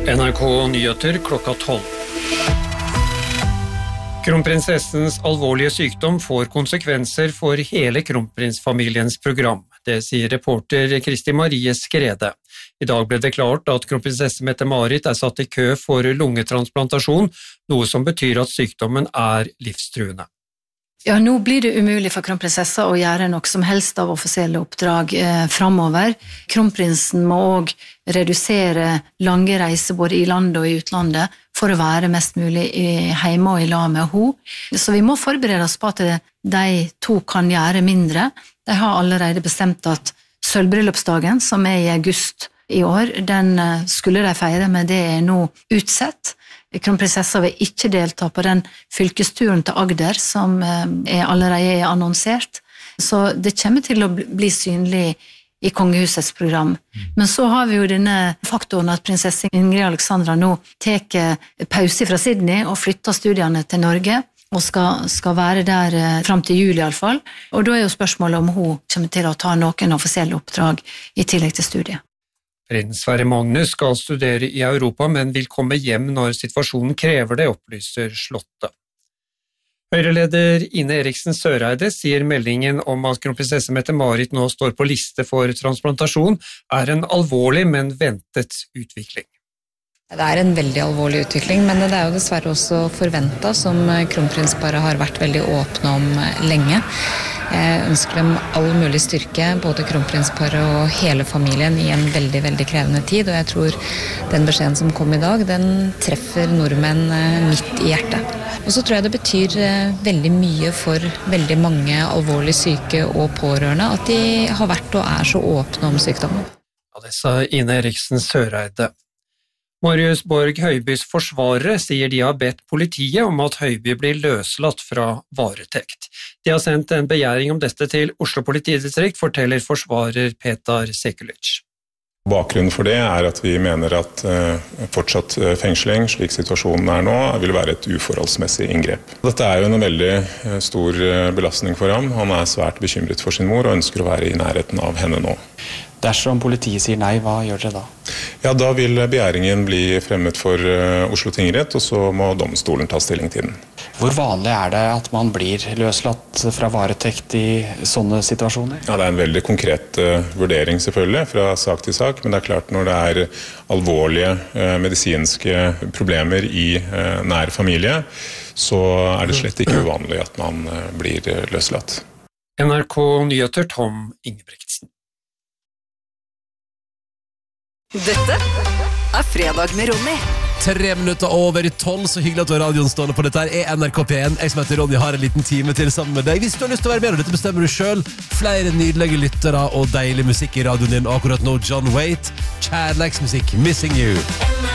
NRK Nyheter klokka 12. Kronprinsessens alvorlige sykdom får konsekvenser for hele kronprinsfamiliens program. Det sier reporter Kristi Marie Skrede. I dag ble det klart at kronprinsesse Mette-Marit satt i kø for lungetransplantasjon, noe som betyr at sykdommen livstruende. Ja, nå blir det umulig for kronprinsessa å gjøre noe som helst av offisielle oppdrag fremover. Kronprinsen må også redusere lange reiser både i landet og i utlandet for å være mest mulig hjemme og i lag med henne. Så vi må forberede oss på at de to kan gjøre mindre. De har allerede bestemt at sølvbryllupsdagen, som i august i år, den skulle de feire, men det nå utsett. Kronprinsessa vil ikke delta på den fylkesturen til Agder som allerede annonsert, så det kommer til å bli synlig i kongehusets program. Men så har vi jo denne faktoren at prinsesse Ingrid Alexandra nå tar pause fra Sydney og flytter studiene til Norge, og skal være der frem til juli i alle fall. Og da jo spørsmålet om hun kommer til å ta noen offisielle oppdrag i tillegg til studiet. Prins Sverre Magnus skal studere i Europa, men vil komme hjem når situasjonen krever det, opplyser Slottet. Høyreleder Ine Eriksen Søreide sier meldingen om at kronprinsesse Mette-Marit nå står på liste for transplantasjon en alvorlig, men ventet utvikling. Det en veldig alvorlig utvikling, men det jo dessverre også forventet, som kronprinsparet har vært veldig åpne om lenge. Jeg ønsker dem all mulig styrke, både kronprinsparet og hele familien i en veldig, veldig krevende tid, og jeg tror den beskjeden som kom i dag, den treffer nordmenn midt i hjertet. Og så tror jeg det betyr veldig mye for veldig mange alvorlig syke og pårørende at de har vært og så åpne om sykdommen. Ja, det sa Ine Eriksen Søreide. Marius Borg Høibys forsvarere sier de har bedt politiet om at Høiby blir løslatt fra varetekt. De har sendt en begjæring om dette til Oslo politidistrikt, forteller forsvarer Petar Sekulic. Bakgrunnen for det at vi mener at fortsatt fengsling, slik situasjonen nå, vil være et uforholdsmessig inngrep. Dette jo en veldig stor belastning for ham. Han svært bekymret for sin mor og ønsker å være i nærheten av henne nå. Dersom politiet sier nei, hva gjør dere da? Ja, da vil begjæringen bli fremmet for Oslo tingrett, og så må domstolen ta stilling til den. Hvor vanlig det at man blir løslatt fra varetekt i sånne situasjoner? Ja, det en veldig konkret vurdering selvfølgelig, fra sak til sak, men det klart når det alvorlige medisinske problemer i nær familie, så det slett ikke uvanlig at man blir løslatt. NRK Nyheter Tom Ingebrigtsen. Dette Fredag med Ronny. 3 minutter over 12, så hyggelig at du har radioen stående på. Dette NRK P1. Jeg som heter Ronny har en liten time til sammen med deg. Hvis du har lyst til å være med, og dette bestemmer du selv. Flere nydelige lyttere og deilig musikk i radioen din. Akkurat nå John Waite, kjærleiksmusikk, Missing You.